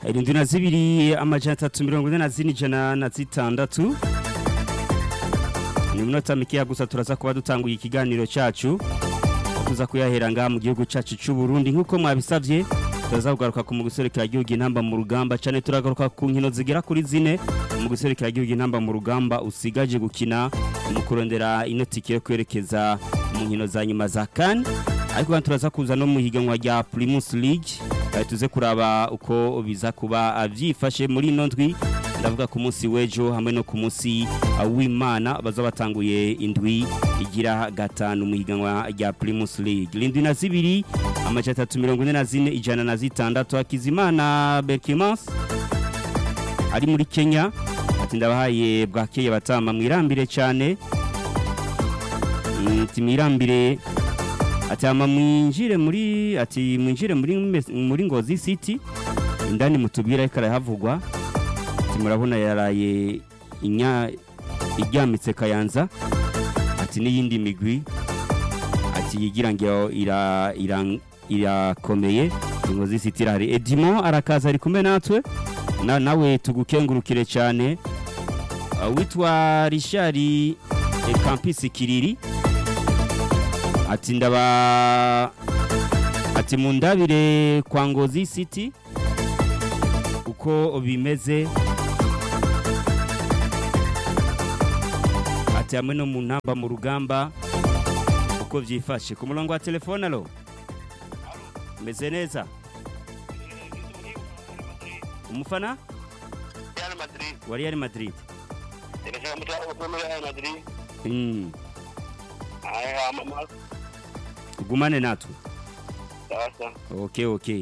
72 amajana 346 ni munota mikiya gusa turaza kuba dutanguye ikiganiro cyacu tuza kuyahera nga mu gihugu cyacu cy'u Burundi nkuko mwabisavye tuza kugaruka ku muguserekera gihugu intamba mu rugamba cyane turagaruka ku nkino zigera kuri zine mu guserekera gihugu intamba mu rugamba usigaje gukina mu kurondera inotike yo kwerekeza mu nkino za nyuma za CAN ariko turaza kuza no mu higanwa rya Primus League tuze kuraba uko biza kuba avyifashe muri nondwi ndavuga ku munsi wejo hamwe no ku munsi w'Imana bazabatanguye indwi igira gatanu mu higanwa rya Primus League lindwi na zibiri amajana 344 ijana na zitandatu Hakizimana Berkimas ari muri Kenya ati ndabahaye bwakeye batama mwirambire cyane timirambire ati ama mwinjire muri Ngozi City indani mutubwira ikara havugwa murabona yaraye iryamitse Kayanza ati n'iyindi migwi ati yigira ngo irakomeye Ngozi City irari Edimo arakaza ari kumwe natwe nawe tugukengurukire cyane witwa Richard Campus Kiriri ati ati mundabire kwa Ngozi City uko bimeze ati hamwe no mu ntamba mu rugamba uko vyifashe ku murongo wa telefone alo meze neza umufana Real Madrid wa Real Madrid Real Madrid mama gumane natu sasa okay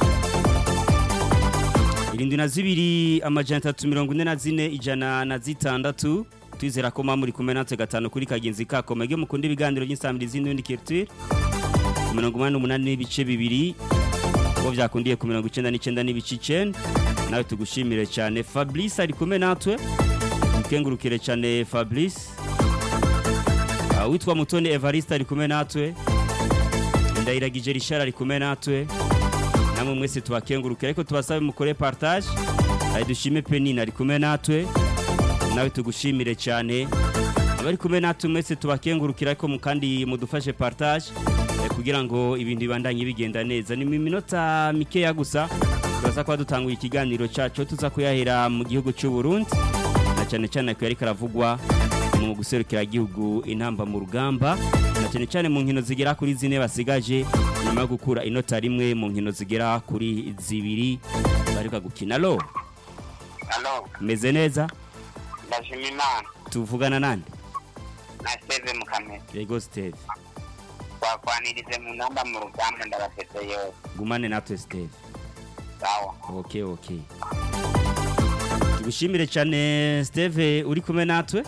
irindwi na zibiri amajana 344 ijana na zitandatu twizera ko muri kumwe natwe gatano kuri kagenzi kako mege mukunda ibiganiro by'insamirizi n'indi culture 88 n'ibice bibiri ko byakundiye ku 99 n'ibice 9 nawe tugushimire cyane Fabrice ari kumwe natwe ukengurukire cyane Fabrice witwa Mutoni Evariste ari kumwe natwe Ndayiragije Richard ari kumwe natwe namwe mwese tubakengurukire ariko tubasabe mukore partage dushime Penina ari kumwe natwe nawe tugushimire cyane abari kumwe natwe mwese tubakengurukira ariko mukandi mudufashe partage kugira ngo ibintu bibandanye bigenda neza ni minota mikeya gusa turaza kwa dutanguye ikiganiro cyacu tuza kuyahera mu gihugu cy'u Burundi na cyane cyane ko yari karavugwa mu guserukira igihugu intamba mu rugamba na cyane cyane mu nkino zigera kuri zine basigaje nyuma yo gukura inota rimwe mu nkino zigera kuri zibiri barika gukina lo meze neza Ndashimimana tuvugana nande na Steve Mukamete yego Steve kwanirize mu namba mu rugamba ndabafete yo gumane natwe Steve sawa okay tugushimire cyane Steve uri kumwe natwe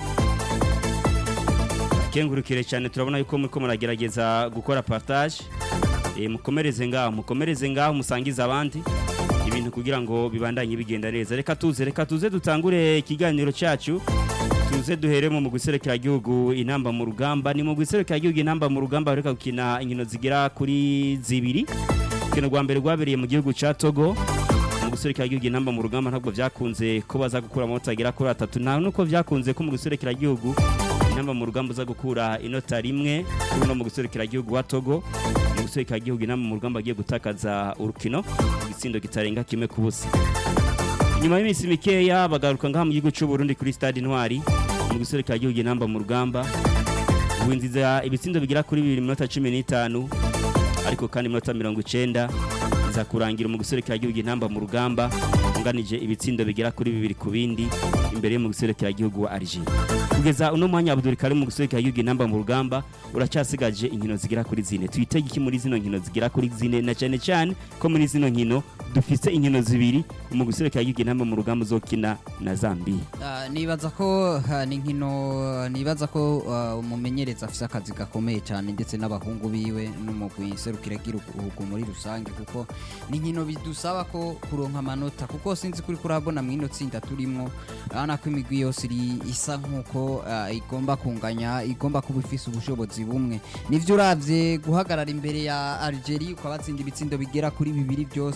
kengurukire cyane turabona yuko muri ko muragerageza gukora partage mukomereze ngaho musangiza abandi ibintu kugira ngo bibandanye bigenda neza reka tuze dutangure ikiganiro cyacu tuze duheremo mu guserekera igihugu intamba mu rugamba ni mu guserekera igihugu intamba mu rugamba reka gukina inkino zigera kuri zibiri kino rwa mbere rwabereye mu gihugu ca Togo mu guserekera igihugu intamba mu rugamba ntabwo byakunze ko baza gukura amanota agera kuri 3 nta nuko byakunze ko mu guserekera igihugu intamba mu rugamba uza gukura inota rimwe no mu guserekera igihugu wa Togo mu guserekera igihugu intamba mu rugamba agiye gutakaza urukino igitsindo gitarenga kimwe kubusa nyuma y'imisi mikeya bagaruka ngaha mu gihugu cy'u Burundi kuri Stade Intwari mu guserekera igihugu intamba mu rugamba winziza ibitsindo bigira kuri 2:15 ariko kandi 90 iza kurangira mu guserekera igihugu intamba mu rugamba unganije ibitsindo bigira kuri 2 ku bindi imbere mu guserekera igihugu wa Algeria kugeza uno mwanya Abdul Karim mu guserekera igihugu intamba mu rugamba uracyasigaje inkino zigira kuri zine twitege iki muri zino nkino zigira kuri zine na cyane ko muri zino nkino dufise inkino zibiri mu guserekera igihugu intamba mu rugamba uzokina na Zambia nibaza ko ni nkino nibaza ko umumenyereza afise akazi gakomeye cyane ndetse n'abahungu biwe n'umugwi serukira igihugu muri rusange kuko ni nkino bidusaba ko kuronka amanota kuko sinzi kuri kurabona mwino tsinda turimo ana ko imigwi yose isa nkuko igomba kunganya igomba kuba ifise ubushobozi bumwe nivyo uravye guhagarara imbere ya Algeria ukabatsinda ibitsindo bigera kuri bibiri byose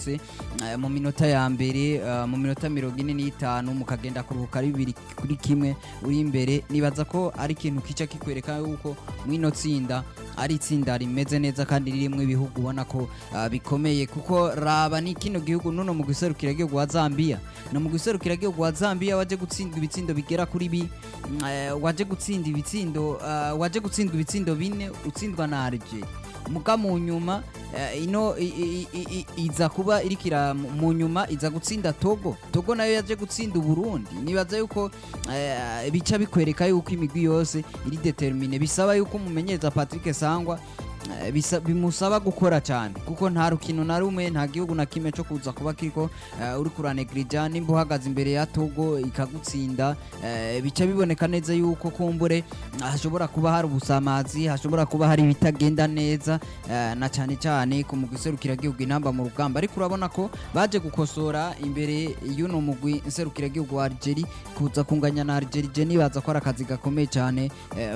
mu minota ya mbere mu minota 45 mukagenda kuruhuka ari 2-1 uri imbere nibaza ko ari ikintu kica kikwereka yuko mwino tsinda ari itsinda rimeze neza kandi ririmo ibihugu ubona ko bikomeye kuko raba ni kino gihugu nuno mu giserukira gihugu wa Zambia no mu giserukira gihugu wa Zambia waje gutsindwa ibitsindo bigera kuri waje gutsindwa ibitsindo 4 utsindwa na Algeria muga mu nyuma ino iza kuba irikira mu nyuma iza gutsinda Togo nayo yaje gutsinda Burundi nibaza yuko bica bikwereka yuko imigwi yose iri determine bisaba yuko mumenyereza Patrick Sangwa bimusaba gukora cyane kuko nta rukino na rumwe nta gihugu na kimwe cyo kuza kuba kiriko uri kuranegirija nimba uhagaze imbere ya Togo ikagutsinda bica biboneka neza yuko kumbure hashobora kuba hari ubusamazi hashobora kuba hari bitagenda neza na cyane cyane ku mugiserukira gihugu inamba mu rugamba ariko urabona ko baje gukosora imbere y'uno mugwi inserukira gihugu wa Algeria kuza kunganya na Algeria nibaza ko arakazi gakomeye cyane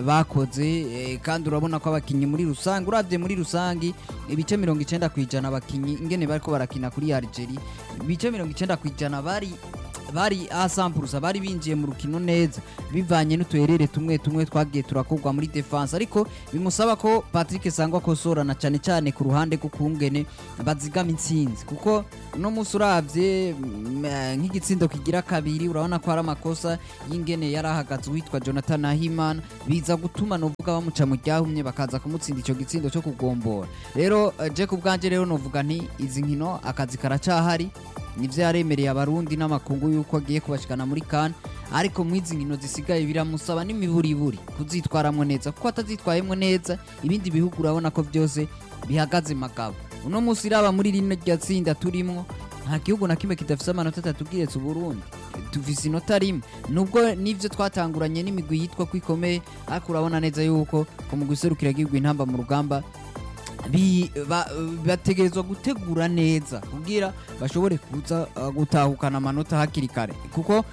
bakoze kandi urabona ko abakinyi muri rusange uravye muri rusangi ibice 90% abakinyi ingene bariko barakina kuri Algeria ibice 90% bari asampurusa bari binjiye mu rukino neza bivanye n'utuherere tumwe twagiye turakogwa muri defense ariko bimusaba ko Patrick Sangwa kosorana cyane cyane ku ruhande kukungene bazigama intsinzi kuko no musuravye nk'igitsindo kigira kabiri urabona ko ari amakosa y'ingene yarahagaze witwa Jonathan Ahimana biza gutuma novuga bamuca mu ryahumye bakaza kumutsinda ico gitsindo cyo kugombora rero je kubwanje rero novuga nti izi nkino akazi karacahari nivyo yaremereye abarundi n'amakungu yuko agiye kubashikana muri CAN ariko mwizi nkino zisigaye biramusaba n'imiburiburi kuzitwaramwe neza kuko atazitwayemwe neza ibindi bihugu urabona ko byose bihagaze magabo uno musi iraba muri rino ryatsinda turimo nta gihugu na kimwe kidafise amanota 3 bwiretse Burundi tuvise inota rimwe nubwo nivyo twatanguranye n'imigwi yitwa kwikomeye ariko urabona neza yuko ko mu guserukira gihugu intamba mu rugamba bategerezwa gutegura neza kugira bashobore kuza gutahukana amanota hakiri kare kuko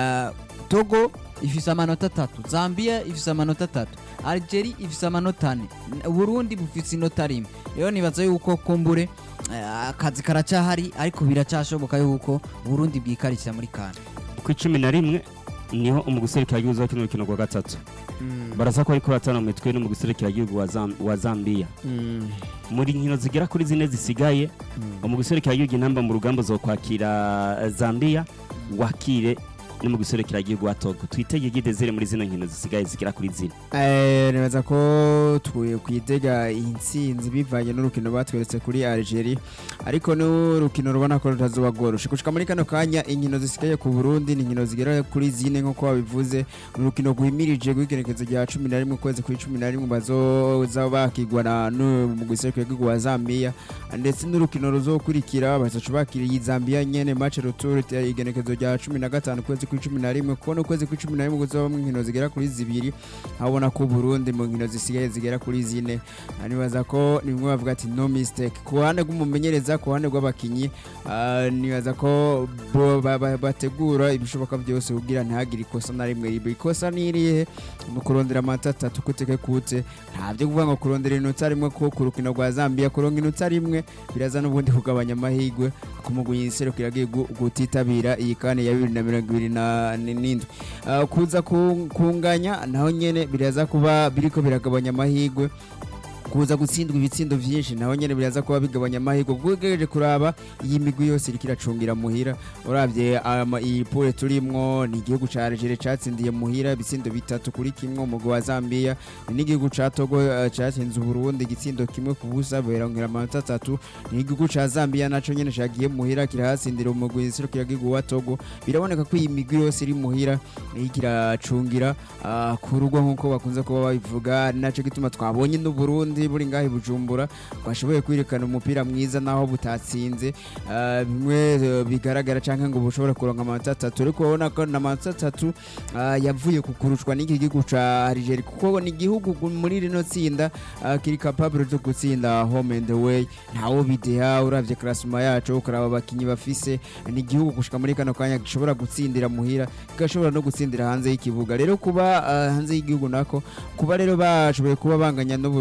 Togo ifise amanota 3 Zambia ifise amanota 3 Algeria ifise amanota 4 Burundi bufise inota rimwe rero nibaza yuko kumbure akazi karacahari ariko biracashoboka yuko Burundi bwikarishya muri CAN ku 11 niho umuguserukira gihugu zakino rukino rwa gatatu barasa ko ariko batana mitwe no muguserukira gihugu wa Zambia muri nkino zigera kuri zine zisigaye umuguserukira gihugu inamba mu rugamba zo kwakira Zambia wakire ni muguserukira gihugu wa Togo twitege gidezere muri zino nkino zisigaye zigera kuri zine nibaza ko kwitega intsinzi bivanye n'urukino batweretse kuri Algeria ariko n'urukino rubona ko rutazuba goroshe kushika muri kano kanya inkino zisigaye ku Burundi ni inkino zigera kuri zine nko babivuze urukino guhimirije gwigerekezo rya 11 kwezi kuri 11 bazoza bakigwana no muguserukira gihugu wa Zambia ndetse n'urukino ruzokurikira bazocubakira Zambia nyene match retour igenekezo rya 15 kwezi kuri 11 kuko kwezi kuri 11 guzo mu nkino zigera kuri zibiri habona ko Burundi mu nkino zisigaye zigera kuri zine nibaza ko nimwe bavuga ati no mistake ku hande gumumenyereza ku hande rw'abakinyi nibaza ko bategura ibishoboka byose kugira ntihagire ikosa na rimwe ikosa nirihe mu kurondera amata 3 kuteke kute ntabyo kuvuga ngo kurondera inota rimwe ko ku rukino rwa Zambia kuronka inota rimwe biraza n'ubundi kugabanya amahigwe ku mugwi serukira gutitabira iyi kane ya 2027 kuza kunganya naho nyene biraza kuba biriko biragabanya amahigwe kuza gutsindwa ibitsindo byinshi naho nyene biraza kuba bigabanya amahirwe bwegereje kuraba iyi migwi yose irikiracungira muhira uravye iyi pole turimwo ni igihugu ca Algeria catsindiye muhira ibitsindo 3 kuri kimwe umugwi wa Zambia ni igihugu ca Togo catsinze Burundi igitsindo kimwe ku busa berongera amanota 3 ni igihugu ca Zambia naco nyene cagiye muhira kirahasindira umugwi w'isirukira gihugu wa Togo biraboneka ko iyi migwi yose iri muhira ikiracungira ku rugo nkuko bakunze kuba babivuga naco gituma twabonye n'u Burundi buri ngahi Bujumbura twashoboye kwirekana umupira mwiza naho butatsinze bimwe bigaragara canke ngo bushobora kuronka amanota 3 ariko ubona ko amanota 3 yavuye kukurushwa n'iki gihugu ca Algeria kuko ni igihugu muri rino tsinda kiri capable cyo gutsinda home and away ntawo bideha uravye classement yacu ukaraba abakinyi bafise ni igihugu gushika muri kano kanya gishobora gutsindira muhira gashobora no gutsindira hanze y'ikibuga rero kuba hanze y'igihugu nako kuba rero bashoboye kuba banganya no Burundi ni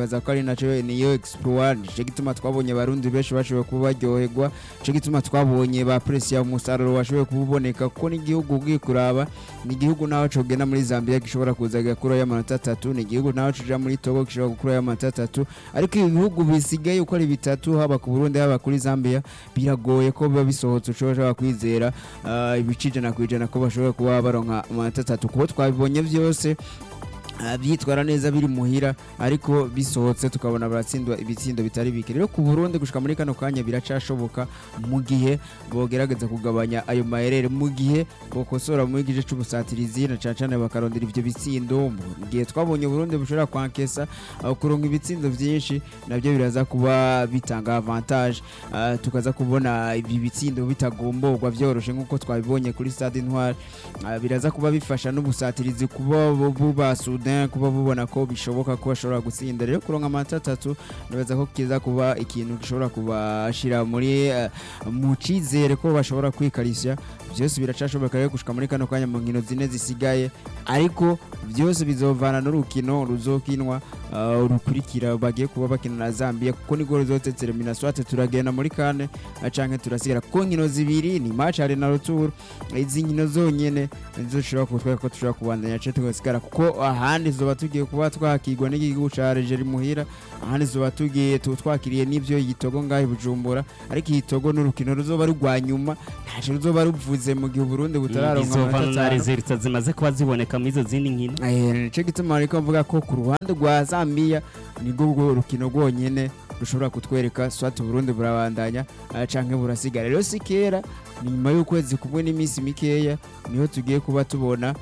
nibaza ko ari naco niyo exploit nico gituma twabonye abarundi benshi bashoboye kuba baryoherwa nico gituma twabonye ba pressure umusaruro washoboye kuboneka kuko n'igihugu gikuraba n'igihugu naho cogenda muri Zambia gishobora kuza gakura y'amanota 3 n'igihugu naho cuja muri Togo gishobora gukura y'amanota 3 ariko ibihugu bisigaye uko ari bitatu haba ku Burundi haba kuri Zambia biragoye ko biba bisohotse ushobora kwizera ibicije na kwijana ko bashobora kuba baronka amanota 3 kuko twabibonye byose byitwara neza biri muhira ariko bisohotse tukabona baratsindwa ibitsindo bitari bike rero ku Burundi gushika muri kano kanya biracashoboka mu gihe bogerageza kugabanya ayo maherere mu gihe bokosora mu gice c'ubusatirizi na cacane bakarondera ivyo bitsindo mu gihe twabonye Burundi bushobora kwankesa kuronka ibitsindo byinshi nabyo biraza kuba bitanga avantage tukaza kubona ibi bitsindo bitagomborwa vyoroshe nkuko twabibonye kuri Stade Intwari biraza kuba bifasha n'ubusatirizi kuba buba kuba bubona ko bishoboka ko bashobora gutsinda rero kuronka amanota 3 nibaza ko kiza kuba ikintu gishobora kubashira muri mu cizere ko bashobora kwikarisha byose biracashoboka rero gushika muri kano kanya mu nkino zine zisigaye ariko byose bizovana n'urukino ruzokinwa urukurikira bagiye kuba bakina na Zambia kuko ni gol zotetera minaswate turagenda muri kane canke turasigara ko nkino zibiri ni match ari na retour izi nkino zonyene nizoshobora kutweka ko tushobora kubandanya cyo tugasigara kuko ahandi zoba tugiye kuba twakigwa n'igihugu ca Algeria muhira ahandi zoba tugiye twakiriye n'ivyo yitogo ngahi Bujumbura ariko yitogo n'urukino ruzoba rugwanyuma ntaje ruzoba ruvuze mu gihe Burundi butararonka amanota results zimaze kuba ziboneka muri izo zindi nkino nico gituma ariko mvuga ko ku ruhande rwa Zambia nibwo urukino rwonyene rushobora kutwereka swat Burundi burabandanya canke burasigara rero sikera nyuma y'ukwezi kumwe n'iminsi mikeya niho tugiye kuba tubona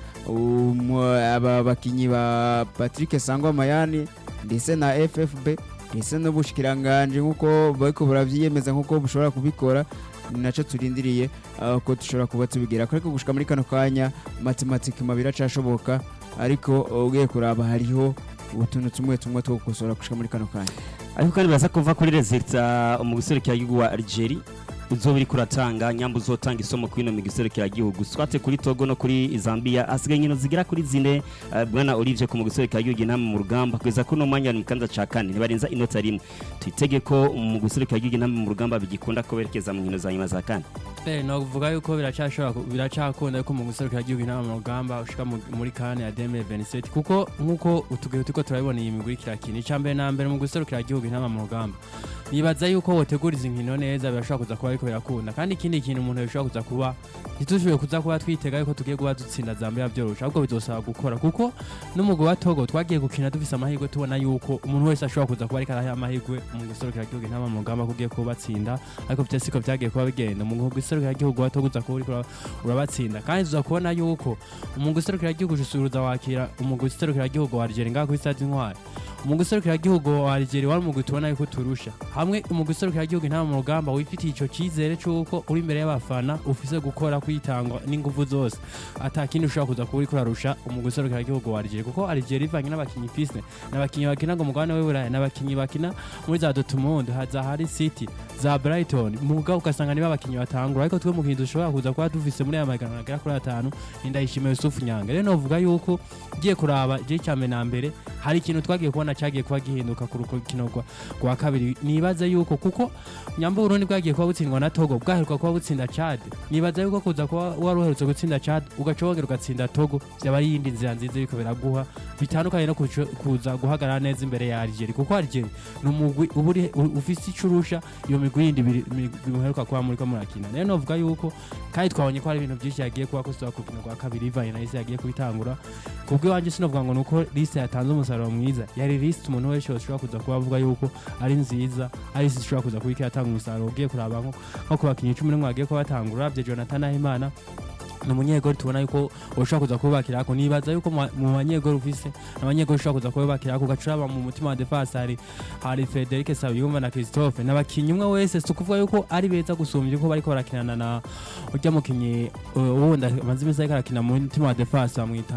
aba bakinyi ba Patrick Sangwa Mayani ndetse na FFB ndetse n'ubushikiranganje nkuko bariko buravyiyemeza nkuko bushobora kubikora naco turindiriye ko dushobora kuba tubigira ariko gushika muri kano kanya mathematics mabira cashoboka ariko ugiye kuraba hariho utuntu tumwe tumwe two gukosora gushika muri kano kanya ariko kandi baza kuva kuri results mu guserukira igihugu wa Algeria uzobiri kuratanga nyambu uzotanga isomo kwino mu guserukira igihugu swate kuri Togo no kuri Zambia asigaye nkino zigira kuri zine bwana Olivier ko mu guserukira igihugu inama mu rugamba kweza kuno mwanya mu kanza ca kane nibarenza inota rimwe twitege ko mu guserukira igihugu inama mu rugamba bigikunda ko berekeza mu nkino za nyuma za kane no kuvuga yuko biracakunda yuko mu guserukira igihugu inama mu rugamba ushika muri kane ya 2027 kuko nkuko utugiye tuko turabibona iyi miguri kirakina icambere na mbere mu guserukira igihugu inama mu rugamba nibaza yuko woteguriza inkino neza birashobora kuza kuba ariko birakunda kandi ikindi kintu umuntu yashobora kuza kuba ntituzwe kuza kuba twitega yuko tugiye kuba dutsinda Zambia byorosha ahubwo bizosaba gukora kuko n'umugo wa Togo twagiye gukina dufise amahirwe tubona yuko umuntu wese ashobora kuza kuba ariko araha amahirwe mu guserukira igihugu inama mu rugamba kugiye kuba batsinda ariko byose ko byagiye kuba bigenda mu guserukira igihugu wa Togo uza kuba uriko urabatsinda kandi tuza kubona yuko mu guserukira igihugu usuruza wakira mu guserukira igihugu wa Algeria ngaho kuri Stade Intwari mu guserukira igihugu wa Algeria wari mu gutubona yuko turusha hamwe mu guserukira igihugu inama mu rugamba wifitiye ico cizere cyuko uri imbere y'abafana ufise gukora kwitangwa n'ingufu zose atakindi ushobora kuza kuba uriko urarusha mu guserukira igihugu wa Algeria kuko Algeria ivanye n'abakinyi piste n'abakinyi bakina ngo mugabane w'Uburayi n'abakinyi bakina muri za Dortmund haza hari City za Brighton muga ugasanga niba abakinyi batangura ariko twe mu kintu ushobora kuza kuba dufise muri aya magana agera kuri 5 Ndayishimiye Yusuf Nyange rero novuga yuko giye kuraba je cyame na mbere hari ikintu twagiye kubona cyagiye kuba gihinduka ku rukino rwa kabiri nibaza yuko kuko nyamba Burundi bwagiye kuba butsindwa na Togo bwaheruka kuba butsinda Chad nibaza yuko kuza kuba waruherutse gutsinda Chad ugacogera ugatsinda Togo byaba ari yindi nzira nziza yuko biraguha bitandukanye no kuza guhagarara neza imbere ya Algeria kuko Algeria numugwi uburi ufise icurusha iyo migwi yindi bimuheruka kuba muri ko murakina rero novuga yuko kandi twabonye ko hari ibintu byinshi yagiye kuba ko ku rukino rwa kabiri ivanye na isi yagiye kubitangura kubwo wanje sinovuga ngo nuko liste yatanze umusaruro mwiza yari liste umuntu wese ushobora kuza kuba avuga yuko ari nziza ari liste ushobora kuza kubika yatanga umusaruro ugiye kuraba nko kubakinyi 10 mwagiye ko batangura bye Jonathan Ahimana n'umunyegori tubona yuko ushobora kuza kubakira ko nibaza yuko mu banyegori ufise abanyegori ushobora kuza kubakira ko gacuraba mu mutima wa defense hari Frederic Sabiyumva na Christophe n'abakinyi umwe wese sukuvuga yuko ari beza gusumbya uko bariko barakinana na urya mukinyi wundi amazimisa y'arakina mu mutima wa defense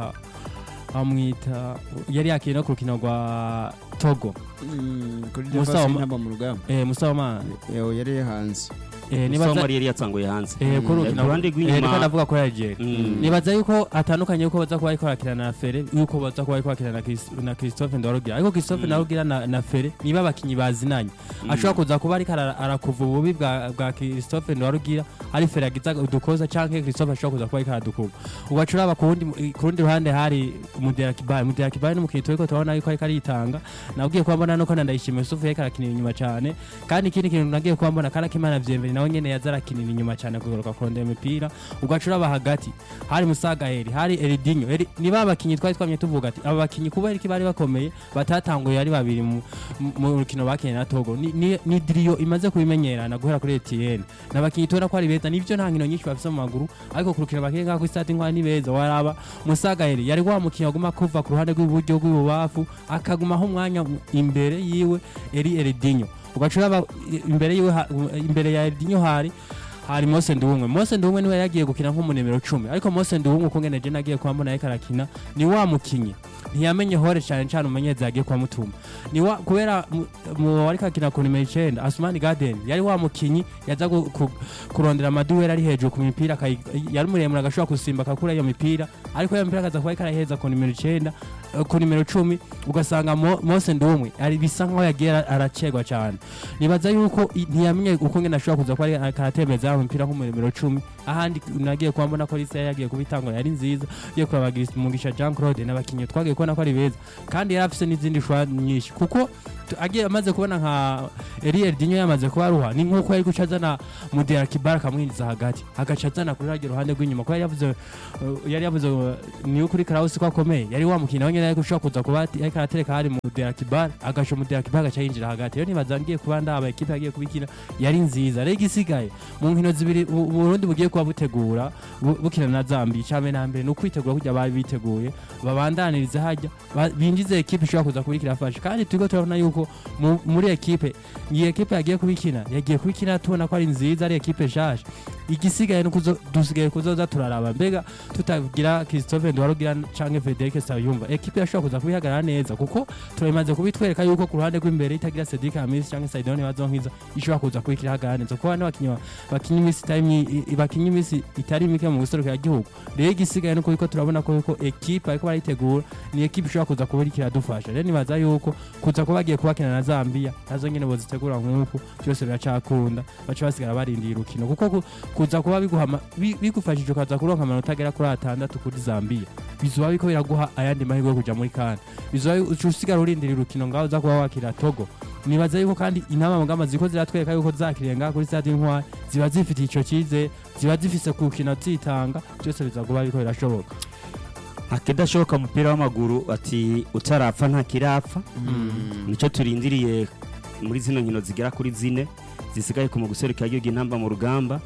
amwita yari yakina ku rukino rwa Togo kuri defense namba mu rugamba Musawama yari hanze Somali yari yatsanguye hanze kuri urukino ruhande rw'inyuma reka navuga ko yagiye Mm. nibaza yuko atandukanye yuko baza kuba ariko arakina na Fere yuko baza kuba ariko arakina na Christophe Ndarugira ariko Christophe Ndarugira na Fere niba abakinyi bazinanye ashobora kuza kuba ariko arakuva ububi bwa Christophe Ndarugira ari Fere agiza udukoza canke Christophe ashobora kuza kuba ariko aradukuba ugacuraba ku rundi ruhande hari Mudera Kibaye n'umukinyi turiko turabona yuko ariko aritanga nabwiye ko mbona nuko ndayishimiye Yusufu yariko arakinira inyuma cyane kandi ikindi kintu nagiye kuba mbona kana Kimana Vyemveni nawe nyene yazarakinira inyuma cyane kugoroka kurondera imipira ugacuraba hagati hari Musagaheri hari Eridinho niba abakinyi twamye tuvuga ati aba bakinyi kuba ariko bari bakomeye batatanguye ari babiri mu rukino bakenye na Togo ni Drio imaze kubimenyerana guhera kuri Etienne nabakinyi tubona ko ari beza nivyo nta nkino nyinshi bafise mu maguru ariko kurukina bakenga ku stade Intwari ni beza waraba Musagaheri yari wa mukinyi aguma kuva ku ruhande rw'iburyo rw'ibubafu akagumaho umwanya imbere yiwe Eridinho ugacuraba imbere ya Eridinho hari Mose Nduwumwe niwe yagiye gukina nk'umunimero 10 ariko Mose Nduwumwe uko ngene je nagiye kwa mbona yeka arakina ni wa mukinyi ntiyamenye hore cyane umenyeza yagiye kwa Mutuma ni wa kubera mu ariko akina ku nimero 9 Asmani Garden yari wa mukinyi yaza kurondera amaduwera ari hejuru ku mipira yari muremura agashobora kusimba akakura iyo mipira ariko iyo mipira akaza kuba karaheza ku nimero 9 ku nimero 10 ugasanga Mose Nduwumwe ari bisa nkaho yagiye aracegwa cyane nibaza yuko ntiyamenye uko ngene ashobora kuza kwa karatemeza umupira nk'umuremero 10 ahandi nagiye kwambona ko Lisa yagiye kubitanga yari nziza yo kwabagira Mugisha Jean Claude n'abakinyi twagiye kubona ko ari beza kandi yari afise n'izindi shwa nyinshi kuko agiye amaze kubona nka Eridinho yamaze kuba ruha ni nkuko yari gucazana Mudera Kibaye kamwinjiza hagati agacazana kuri rage ruhande rw'inyuma ko yari yavuze ni ukuri Kraus ko akomeye yari wa mukina nyene ariko ushaka kuza kuba ariko aratereka hari Mudera Kibaye agasho Mudera Kibaye agacayinjira hagati rero nibazangiye kuba ndaba equipe yagiye kubikina yari nziza rero igisigaye mu nkino zibiri Burundi bugiye kuba butegura bukina na Zambia cyane na mbere no kwitegura kujya bari biteguye babandaniriza hajya binjize equipe ishobora kuza kubikira fashe kandi turiko turabona yuko muri equipe iyi equipe yagiye kubikina tubona ko ari nziza ari equipe shaje igisigaye no dusigaye kuzoza turaraba mbega tutagira Christophe Ndarugira canke Federic Sayumva equipe yashobora kuza kubihagarara neza kuko turabimaze kubitwereka yuko ku ruhande rw'imbere itagira Cedric Hamisi canke Saidoni bazonkiza ishobora kuza kubikira hagarara neza kuko bane bakinyi imisi itari mike mu guserukira igihugu rero igisigaye nuko iko turabona ko equipe ariko baritegura ni equipe ishobora kuza kubirikira dufasha rero nibaza yuko kuza kuba bagiye kubakina na Zambia nazo nyene bozitegura nk'uko cyose biracakunda baca basigara barindiye urukino kuko kuza kuba bigufashije ukaza kuronka amanota agera kuri 6 kuri Zambia bizuba biko biraguha ayandi mahirwe yo kuja muri CAN bizuba ucusigara urindira urukino ngaho za kuba wakira Togo nibaza yuko kandi inama mugamba ziko ziratwereka yuko zakirenga kuri stade Intwari ziba zifite ico cize ziba zifise kukina zitanga cyose bizaguba biko birashoboka akidashoboka umupira w'amaguru ati utarapfa nta kirapfa nico turindiriye muri zino nkino zigera kuri 4 zisigaye ku muguserukira igihugu intamba mu rugamba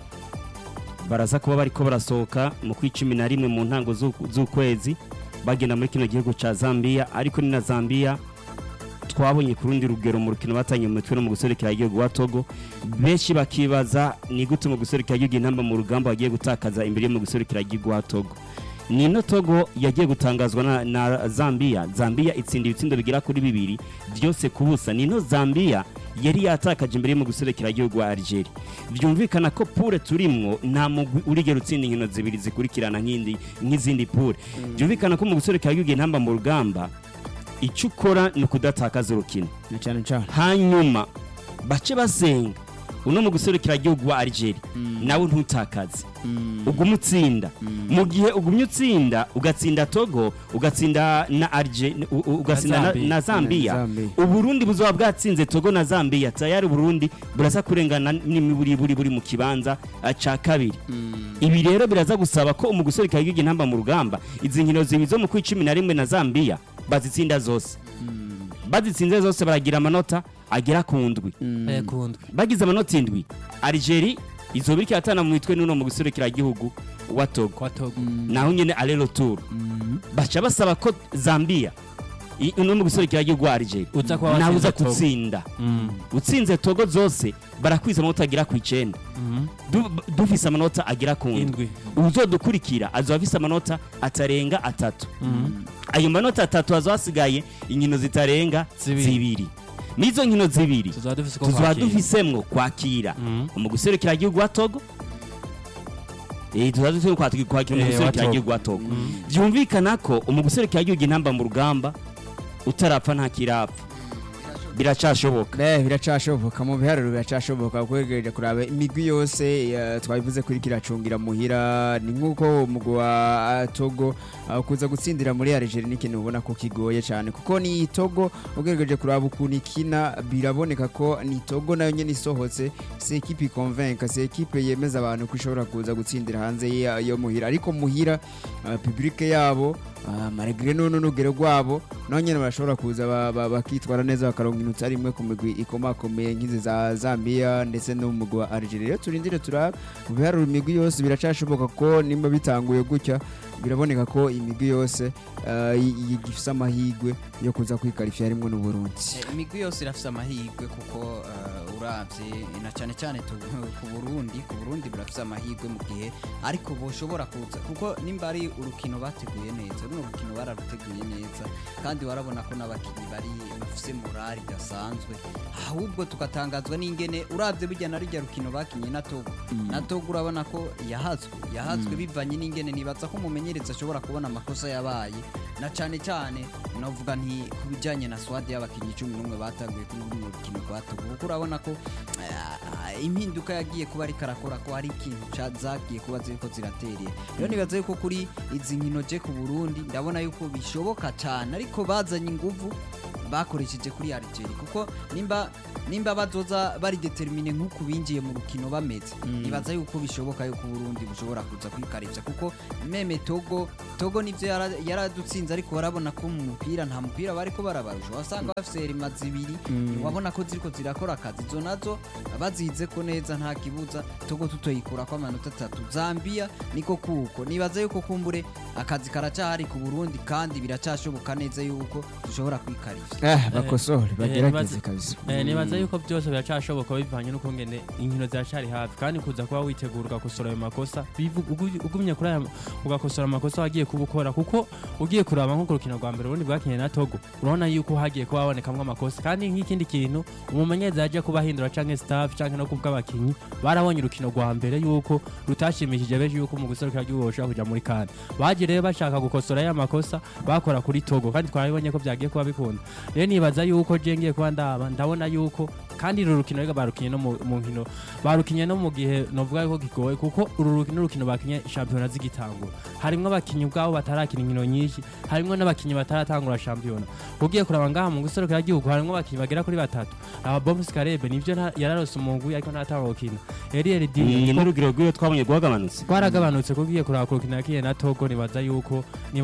baraza kuba bariko barasohoka mu kwicumi na rimwe mu ntango z'ukwezi bagenda muri kino gihugu ca Zambia ariko ni na Zambia twabonye ku rundi rugero mu rukino batanye mu mitwe no mu guserukira igihugu wa Togo benshi bakibaza ni gute mu guserukira igihugu intamba mu rugamba bagiye gutakaza imbere yo mu guserukira igihugu wa Togo Nino Togo yagiye gutangazwa na Zambia itsinda ibitsindo bigira kuri 2 byose kubusa Nino Zambia yari yatakaje imbere mu guserekera igihugu wa Algeria byumvikana ko pure turimwo nta mugwi urigera utsinda inkino zibiri zikurikirana nk'izindi pure byumvikana ko mu guserekera igihugu intamba mu rugamba icyo ukora ni kudatakaza urukino cyane hanyuma bace basenga uno mu guserekera igihugu wa Algeria nawe ntutakaze ugumutsinda mu gihe ugumye utsinda ugatsinda Togo ugatsinda na Algeria ugatsinda na Zambia uburundi buzoba bwatsinze Togo na Zambia tayari Burundi buraza kurengana n'imiburi mu kibanza ca kabiri ibi rero biraza gusaba ko umugusereka y'igihugu intamba mu rugamba izi nkino zibizo mu kwicumi na rimwe na Zambia bazitsinda zose bazitsinze zose baragira amanota agera ku ndwi bagize amanota indwi Algeria izobiriki atana mu mitwe nuno mu guserekera igihugu wa Togo naho nyene alero tour bacha basaba ko Zambia uno mu guserekera igihugu wa Algeria naho uza kutsinda utsinze Togo zose barakwiza amanota agira ku 9 dufise amanota agira ku ndwi uzodukurikira azobafise amanota atarenga 3 ayo manota 3 azwasigaye inkino zitarenga 2 n'izo nkino zibiri tuzaba dufise tuzaba dufisemwo kwakira mu guserukira igihugu wa Togo tuzaba dufise kwakira mu guserukira igihugu wa Togo byumvikana ko mu guserukira igihugu intamba mu rugamba utarapfa nta kirapfa biracashoboka biracashoboka mu biharuro biracashoboka kwegereje kuraba imigwi yose twabivuze kuri kiracungira muhira ni nkuko umugwi wa Togo kuza gutsindira muri Algeria n'ikintu ubona ko kigoye cyane kuko ni Togo ugeregeje kuraba ukuntu ikina biraboneka ko ni Togo nayo nyene isohotse c'est équipe convaincre c'est équipe yemeza abantu ko ishobora kuza gutsindira hanze yo muhira ariko muhira public yabo malgré n'urugero rwabo naho nyene barashobora kuza bakitwara neza bakaronka inota rimwe ku migwi ikomakomeye nk'izi za Zambia ndetse no mu mugwi wa Algeria turindire turaba mu biharuro imigwi yose biracashoboka ko nimba bitanguye gutya biraboneka ko imigwi yose igifise amahigwe yo kuza kwikarifya rimwe n'u Burundi imigwi yose irafise amahigwe kuko uravye na cyane cyane ku Burundi burafise amahigwe mu gihe ariko boshobora kuza kuko nimba ari urukino bateguye neza runo rukino bararuteguye neza kandi warabona ko n'abakinyi bari bafise morali gasanzwe ahubwo tukatangazwa n'ingene uravye bijya na rujya rukino bakinye na Togo urabona ko yahazwe bivanye n'ingene nibaza ko mumenyereza ashobora kubona amakosa yabaye na cyane cyane navuga nti kubijanye na swadi y'abakinyi 11 bataguye kuri runo rukino rwa Togo kuko urabona ko impinduka yagiye kuba ari karakora ko ari ikintu zagiye kuba ziriko ziraterera rero nibaza yuko kuri izi nkino je ku Burundi ndabona yuko bishoboka cyane ariko bazanye inguvu bakoresheje kuri Algeria kuko nimba bazoza bari determine nk'uko binjiye mu rukino bameze nibaza yuko bishoboka yuko Burundi bushobora kuza kwikarivya kuko meme Togo nivyo yaradutsinze ariko barabona ko mu mupira nta mupira bariko barabarusha wasanga bafise rimazi ibiri wabona ko ziriko zirakora akazi zo nazo bazize ko neza nta kibuza Togo tutoyikura kwa amanota 3 Zambia niko kuko nibaza yuko kumbure akazi karacahari ku Burundi kandi biracashoboka neza yuko dushobora kwikarivya bakosore bagerageze kabisa nibaza yuko byose biracashoboka bivanye nuko ngene inkino ziracari hafi kandi kuza kuba witegura ugakosora ayo makosa ugumye kuri aya ugakosora amakosa wagiye kubukora kuko ugiye kuraba nko rukino rwa mbere urundi bwakinye na Togo urabona yuko hagiye kuba habonekamwe amakosa kandi nk'ikindi kintu umumenyereza yaje kuba hindura canke staff canke no kubwa abakinyi barabonye urukino rwa mbere yuko rutashimishije beje yuko mu guserukira ry'ubosha kuja muri kane baje rero bashaka gukosora aya makosa bakora kuri Togo kandi twarabonye ko byagiye kuba bikunda rero nibaza yuko jengiye kuba ndabona yuko kandi uru rukino rega barukinye no mu nkino barukinye no mu gihe novuga yuko gigoye kuko uru rukino bakinye championa z'igitangura harimwo abakinyi ubwabo batarakina inkino nyinshi harimwo n'abakinyi bataratangura championa ugiye kuraba ngaha mu guserukira igihugu harimwo abakinyi bagera kuri batatu aba Bombs Karebe nivyo yararose umugwi ariko ntatangura gukina RRD n'urugero rw'iyo twabonye rwagabanutse kugiye kuraba ku rukino yakiye na Togo nibaza yuko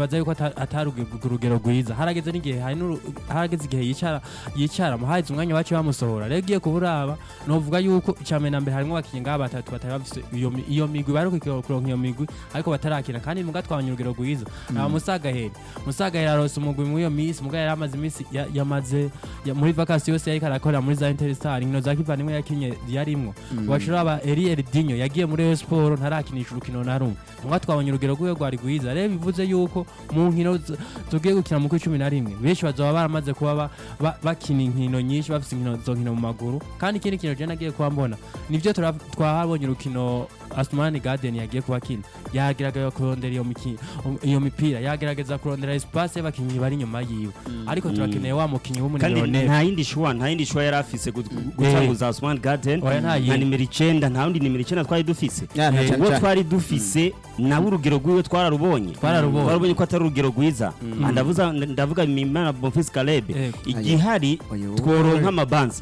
atarugero rwiza harageze n'igihe harageze igihe yicara muhaze umwanya wacu bamusohora rero giye kuburaba novuga yuko icamena mbere harimo abakinyi ngaba batatu batari bafise iyo migwi bari kuronka iyo migwi ariko batarakina kandi muga twabanye urugero rwiza aba Musagahera arose umugwi mu iyo misi muga yaramaze imisi yamaze muri vacances yose yari karakora muri za Interstar inkino za kivandimwe yakinye yarimwo washira aba Erdinho yagiye muri Rayon Sport ntarakinisha urukino na rumwe muga twabanye urugero rwari rwiza rero bivuze yuko mu nkino tugiye gukina mu 11 benshi bazoba baramaze kuba bakina inkino nyinshi bafise inkino mu maguru kandi ikindi kintu je nagiye kuba mbona nivyo twahabonye urukino Asmani Garden yagiye kubakina yagerageza kurondera iyo mipira yagerageza kurondera espace y'abakinyi bari nyuma yiwe ariko turakeneye wa mukinyi w'umuniyone nta yindi shwa yari afise gutanguza Asmani Garden na nimero 9 nta wundi nimero 9 twari dufise ubwo twari dufise nawe urugero rwiwe twararubonye ko atari urugero rwiza ndavuga Mimana Bonfils Kalebe igihari tworonka amabanza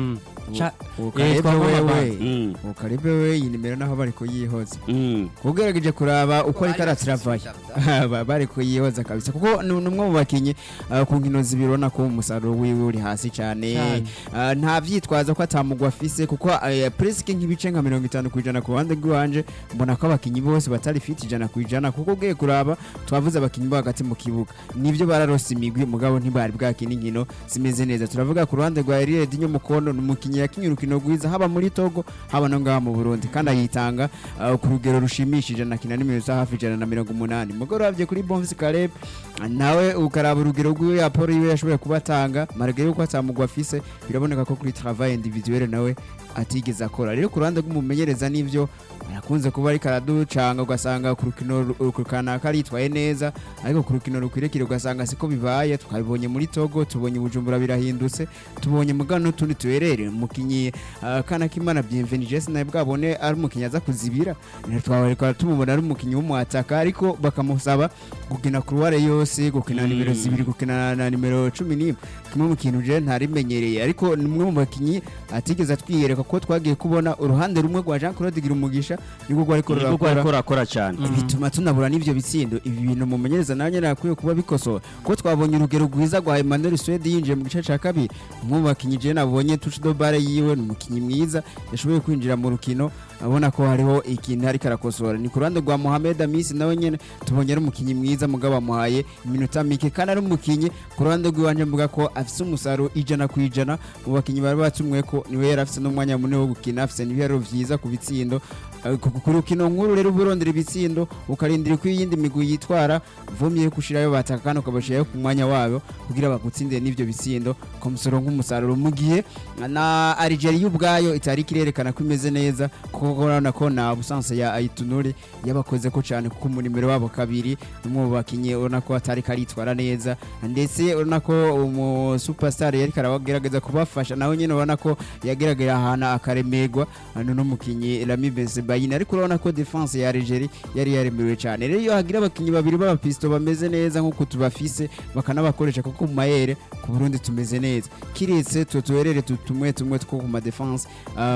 Ukarebe we iyi nimero naho bari kuyihoza ugerageje kuraba uko ari karatravaye bari kuyihoza kabisa kuko numwe mu bakinyi ku nkino zibirona ko umusaruro wiwe uri hasi cyane nta vyitwaza ko atamugwa afise kuko presque nk'ibice nka 50% ku ruhande rwanje mbona ko abakinyi bose batari fit 100% kuko ugiye kuraba twavuze abakinyi bo hagati mu kibuga nivyo bararose imigwi mugabo ntibari bwakina inkino zimeze neza turavuga ku ruhande rwa Erdinho Mukono n'umukinyi n'umukinyi yakinye urukino rwiza haba muri Togo haba no ngaha mu Burundi kandi ayitanga ku rugero rushimishije anakina n'iminota hafi 180 mugoro ravye kuri Bonfils Caleb nawe ukaraba urugero rw'iwe Apollo yiwe yashoboye kubatanga malgré uko atamugwa afise biraboneka ko kuri travail individuel nawe atigeze akora rero ku ruhande rw'umumenyereza n'ivyo arakunze kuba ari karaducanga ugasanga ku rukino rukana karitwaye neza ariko ku rukino rukwirekire ugasanga siko bibaye tukabibonye muri Togo tubonye Bujumbura birahindutse tubonye mugano tundi tuherere mukinyi kana kimana Bienvenue Jesse naye bwabone ari mukinyi aza kuzibira twabareka tumubona ari mukinyi w'umuataka ariko bakamusaba gukina kuruware yose gukina nimero 2 gukina na nimero 11 kimwe mu kintu je ntarimenyereye ariko nimwe mu bakinyi atigeze atwiyereka ko twagiye kubona uruhande rumwe rwa Jean Claude Girumugisha niko gwa akora cyane bituma tunabura n'ivyo bitsindo ibi bintu mumenyereza nawe nyene akwiye kuba bikosora ko twabonye urugero rwiza rwa Emmanuel Swede yinjiye mu gice ca kabiri mu bakinyi je nabonye Tuchido Bare yiwe n'umukinyi mwiza yashoboye kwinjira mu rukino abona ko hariho ikintu ari karakosora ni kurande rwa Mohamed Amisi nawe nyene tubonye ari umukinyi mwiza mugaba muhaye iminota mike kandi ari umukinyi kurande rw'iwanje mvuga ko afise umusaro 100% mu bakinyi bari batumwe ko niwe yarafise n'umwanya munini wo gukina afise n'ibihero vyiza ku bitsindo ku rukino nkuru rero burondera ibitsindo ukarindira ko iyindi migwi yitwara vumye kushirayo batakana ukabashirayo ku mwanya wabo kugira bagutsindire n'ivyo bitsindo ko musoro nk'umusaruro mu gihe na Algeria ubwayo itari kirerekana ko imeze neza kuko urabona ko na absence ya Aitunuri yabakoze ko cyane kuko mu nimero wabo kabiri umwe bakinye urabona ko atari karitwara neza ndetse urabona ko umu superstar yari karabagerageza kubafasha naho nyene urabona ko yageragera ahantu akaremegwa no mukinyi Rami Bensebaini ariko urabona ko defense ya Algeria yari yaremewe cyane rero iyo hagira abakinyi babiri b'abapisto bameze neza nkuko tubafise bakanabakoresha kuko mu mayere ku Burundi tumeze neza kiretse tutuherere tumwe two ku ma defense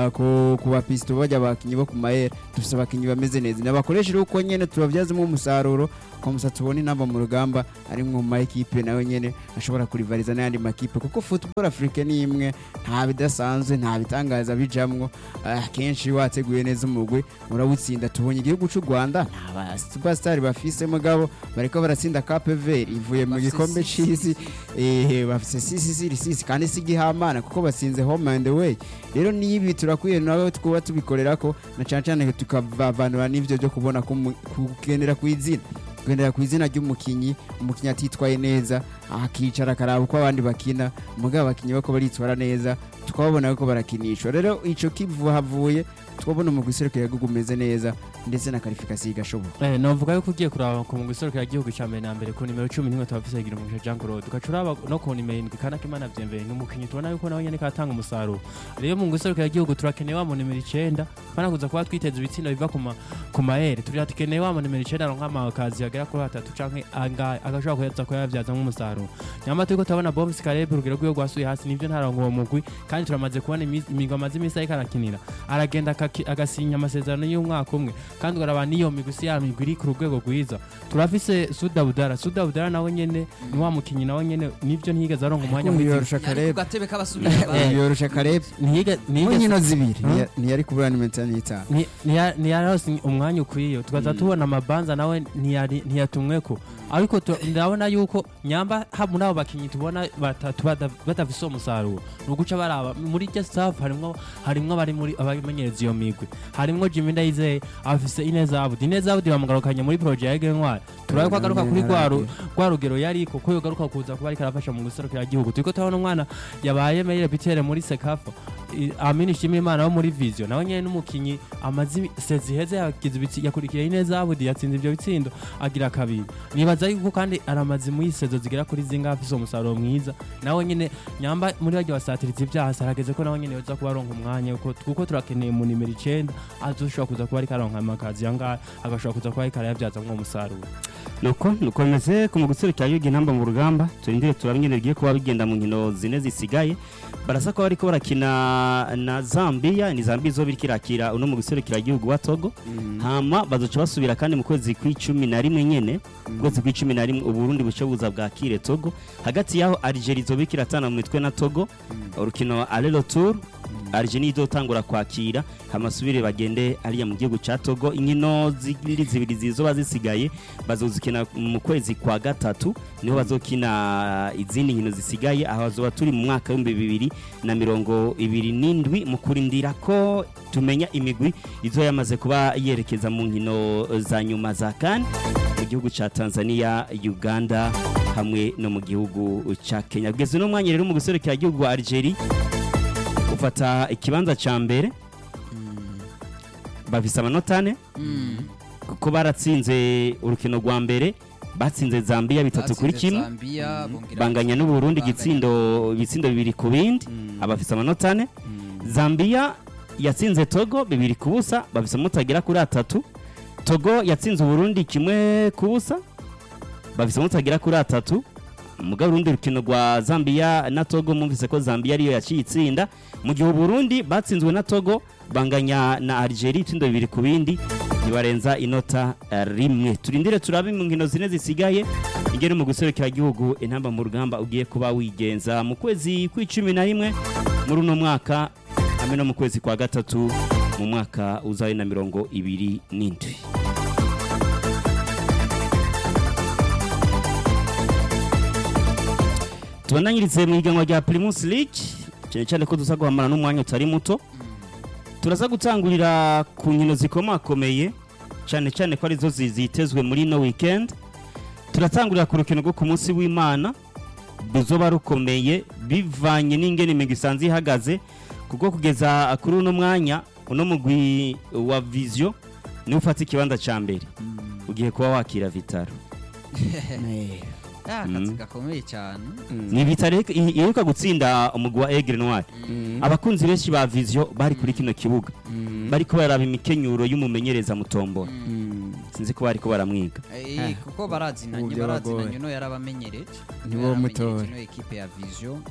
ku bapisto bajya abakinyi bo ku mayere dufise abakinyi bameze neza nabakoresha uko nyene tubavyazemo umusaruro ko musa tubone namba mu rugamba ari mu ma equipe nayo nyene ashobora kurivaliza n'andi makipe kuko football Africa ni imwe nta bidasanzwe nta bitangaza bijamwo kenshi wateguye neza umugwi murawutsinda tubonye igihugu cy'u Rwanda nta superstar bafise mugabo bariko baratsinda KPV ivuye mu gikombe c'isi bafise sisi kandi sigihamana kuko basinze home and away rero nibi turakwiye nawe twuba tubikorera ko na cyane tukavanura n'ivyo byo kubona kugendera ku izina ry'umukinyi atitwaye neza akicara karaba uko abandi bakina mugabo abakinyi bako baritwara neza tukabona ko barakinishwa rero ico kivuha havuye twabona mu guserukira igihugu umeze neza ndetse na qualification igashoboka novuga yuko ugiye kuraba ku guserukira igihugu cya mbere na mbere ku nimero 11 twafise igira mu Jean Claude ukacuraba no ku nimero 7 kana Kimana Bienvenue n'umukinyi tubona yuko nawe nyene katanga umusaruro rero mu guserukira igihugu turakeneye wa mu nimero 9 kana kuza kuba twiteza ibitsindo biva ku maere turakeneye wa mu nimero 9 aronka amakazi yagera kuri 3 canke agashobora kuyaza ko yavyaza nk'umusaruro nyama turiko tabona Bonfils Caleb urugero rw'iyo gwasuye hasi nivyo ntarongo uwo mugwi kandi turamaze kubona imigwa amazi imisa ikarakinira aragenda agasinya amasezerano y'umwaka umwe kandi ugaraba niyo migusi ya migwi ku rugwego rwiza turafise Sudabudara nawe nyene ni wa mukinyi nawe nyene nivyo ntiyigeze aronka umwanya muri gatebe kabasubira yorosha Caleb nyino zibiri ntiyari kubura n'iminota ntiyarose umwanya ukwiye tukaza tubona amabanza nawe ntiyatumweko ariko ndabona yuko nyamba muri abo bakinyi tubona batafise umusaruro nuguca baraba muri je staff harimwo bari muri abamenyereza iyo migwi harimwo Jimmy Ndayizeye afise Ineza Abudi bamugarukanye muri projet ya Grenwar turaye ko agaruka kuri gwa rugero yari kuko yogaruka kuza kuba ari karafasha mu guserukira igihugu turiko tabona umwana yabaye Meire Bitere muri Sekafa Amini Shimimana wo muri Vision nawe nyene n'umukinyi amazi seziheze yagize yakurikiye Ineza Abudi yatsinze ibyo bitsindo agira kabiri nibaza yuko kandi aramazi mu isezo zigera kuri zinga afise umusaruro mwiza nawe nyene nyamba muri bajya basatiriza ivyahasa harageze ko nawe nyene yoza kuba aronka umwanya kuko turakeneye mu nimero 9 azoshobora kuza kuba ari karonka amakazi yanga agashobora kuza kuba ari karayavyaza mu musaruro nuko meze ku muguserukira yugi ntamba mu rugamba turindire turabnyene bigiye kuba bigenda mu nkino zine zisigaye barasa ko bariko barakina na Zambia ni Zambia zo birikira uno mu guserukira igihugu wa Togo hama bazoca basubira kandi mu kwezi kwa11 nyene kwezi kwa11 uburundi buce buza bwakire Togo hagati yaho Algeria zo birikira tana mu mitwe na Togo urukino aller retour Algeria idotangura kwakira hamasubire bagende ariya mu gihugu ca Togo inkino zibiri zizoba zisigaye bazozikina mu kwezi kwa gatatu niho bazokina izindi nkino zisigaye aho bazoba turi mu mwaka wa 2027 mu kurindira ko tumenya imigwi izo yamaze kuba yerekeza mu nkino za nyuma za CAN mu gihugu ca Tanzania, Uganda hamwe no mu gihugu ca Kenya. Bweze no mwanya rero mu guserekera igihugu wa Algeria ufata ikibanza ca mbere bafise amanota 4 kuko baratsinze urukino rwa mbere batsinze Zambia 3-1 banganya n'u Burundi ibitsindo 2 ku bindi abafise amanota 4. Zambia yatsinze Togo 2-0 bafise mutagera kuri 3. Togo yatsinze Burundi 1-0 bafise mutagera kuri 3. Mugabo Burundi rukino rwa Zambia na Togo mumvise ko Zambia ariyo yaciye itsinda mu gihe Burundi batsinzwe na Togo banganya na Algeria itindo 2 ku bindi nibarenza inota rimwe. Turindire turabe mu nkino zine zisigaye ingene mu guserekera igihugu intamba mu rugamba ugiye kuba wigenza mu kwezi kwa11 muri uno mwaka hamwe no mu kwezi kwa gatatu mu mwaka uzaye na 2027. Tubandanyiritse mu higanwa rya Primus League cyane ko dusa guhamana n'umwanya utari muto turaza gutangurira ku nkino zikomakomeye cyane ko arizo zitezwe muri no weekend. Turatangurira ku rukino rwo ku munsi w'Imana buzoba rukomeye bivanye n'ingene imigwi isanzwe ihagaze kuko kugeza kuri uno mwanya uno mugwi wa Vision ni ufata ikibanza ca mbere ugiye kuba wakira Vitaro. akazi gakomeye cyane ni Vitaro iheruka gutsinda umugwi wa Aigle Noir. Abakunzi benshi ba Vision bari kuri kino kibuga bariko baraba imikenyuro y'umumenyereza Mutombora sinzi ko bariko baramwiga kuko barazinanye no yarabamenyereje niwo mutoye no equipe ya Vision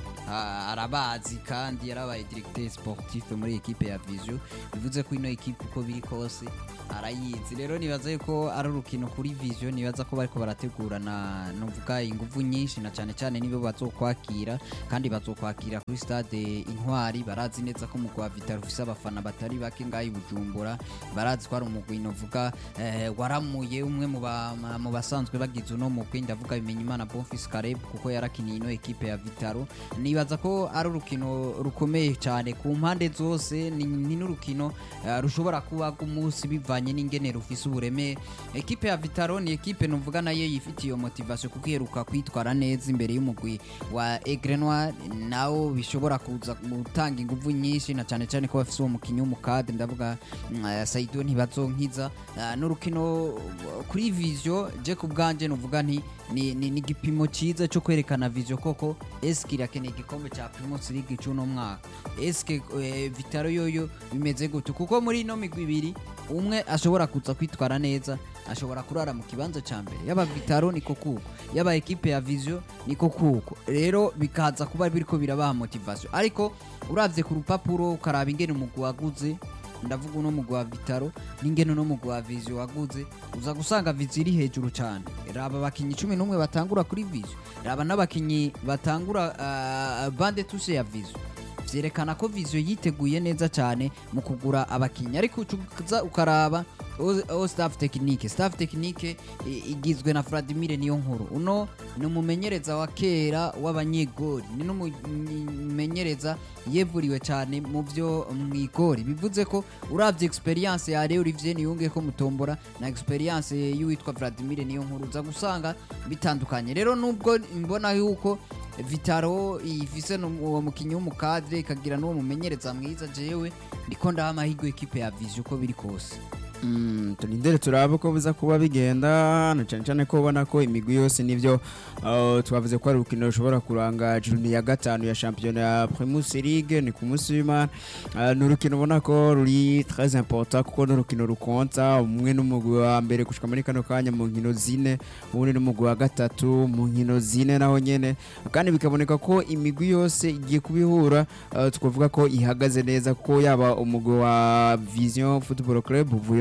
arabazi kandi yarabaye directeur sportif muri equipe ya Vision bivuze ko ino equipe uko biri kose arayizi. Rero nibaza yuko ari urukino kuri Vision nibaza ko bariko barategurana novuga inguvu nyinshi na cyane nibo bazokwakira kandi bazokwakira kuri stade Intwari. Barazi neza ko umugwi wa Vitaro ufise abafana batari bake ngayi Bujumbura, barazi ko ari umugwi novuga waramuye umwe mu basanzwe bagize uno mugwi ndavuga bimenya Imana Bonfils Caleb kuko yarakiniye ino equipe ya Vitaro. Nibaza ko ari urukino rukomeye cyane ku mpande zose ni n'urukino rushobora kuba umunsi bivanye n'ingene rufise ubureme. Equipe ya Vitaro ni equipe novuga nayo yifitiye motivation kuko iheruka kwitwara neza imbere y'umugwi wa Aigle Noir, nawo bishobora kuza gutanga inguvu nyinshi na cyane ko bafise uwo mukinyi w'umukade ndavuga Saido ntibazonkiza. N'urukino kuri Vision je ku bwanje novuga ni igipimo cyiza cyo kwerekana Vision koko eske irakeneye igikombe cya Primus League cy'uno mwaka, eske Vitaro yoyo bimeze gute kuko muri ino migwi ibiri umwe ashobora kuza kwitwara neza ashobora kurara mu kibanza cya mbere yaba Vitaro niko kuko yaba equipe ya Vision niko kuko. Rero bikaza kuba biriko birabaha motivation ariko uravye ku rupapuro ukaraba ingene umugwi waguze ndavuga uno mugwi wa Vitaro n'ingene no mugwi wa Vision waguze uza gusanga Vision iri hejuru cyane. Raba abakinyi 11 batangura kuri Vision, raba n'abakinyi batangura bande touche ya Vision, vyerekana ko Vision yiteguye neza cyane mu kugura abakinyi. Ariko ukaraba staff technique igizwe na Vladimir Niyonkuru. Uno ni umumenyereza wa kera w'abanyegori, ni n'umumenyereza yevuriwe cyane mu byo mwigori. Bivuze ko uravye experience ya Leo Olivier Niyunge ko Mutombora na experience y'uwitwa Vladimir Niyonkuru uza gusanga bitandukanye. Rero nubwo mbona yuko Vitaro ifise uwo mukinyi w'umukadre ikagira n'uwo mumenyereza mwiza, jewe ndiko ndaha amahirwe equipe ya Vision uko biri kose. Turindire turabe ko biza kuba bigenda na cyane ko ubona ko imigwi yose nivyo twavuze ko ari urukino rushobora kuranga journée ya gatanu ya championnat ya Primus League ni ku munsi w'Imana. Ni urukino ubona ko ruri très important kuko ni urukino rukonta umwe n'umugwi wa mbere gushika muri kano kanya mu nkino zine, ubundi n'umugwi wa gatatu mu nkino zine naho nyene, kandi bikaboneka ko imigwi yose igiye kubihura. Twavuga ko ihagaze neza ko yaba umugwi wa Vision Football Club uvuye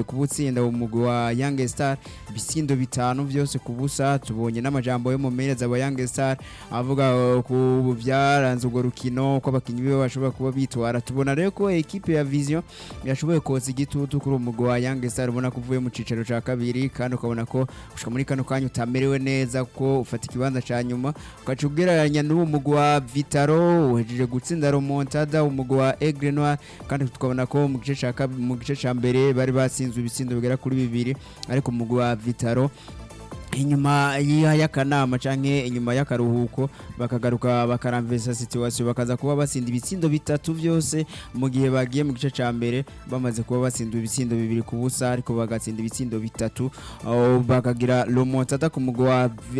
kubutsinda umugwi wa Young Star ibisindo bitanu byose kubusa. Tubonye n'amajambo yo mu menyereza wa Young Star avuga ku byaranze urwo rukino ko abakinyi be bashobora kuba bitwara. Tubona rero ko equipe ya Vision yashoboye koza igitutu kuri umugwi wa Young Star, ubona ko uvuye mu cicaro ca kabiri kandi ukabona ko ushika muri kano kanya utamerewe neza ko ufata ikibanza ca nyuma, ukacugereranya n'uwo mugwi wa Vitaro uhejeje gutsinda remontada umugwi wa Aigle Noir, kandi tukabona ko mu gice ca mbere bari batsinzwe ibitsindo bigera kuri 2, ariko umugwi wa Vitaro inyuma y'akanama canke inyuma y'akaruhuko bakagaruka bakaramvesa situation bakaza kuba batsinda ibitsindo 3 byose mu gihe bagiye mu gice ca mbere bamaze kuba batsinda ibitsindo 2 ku busa, ariko bagatsinda ibitsindo 3 bakagira remontada ku mugwi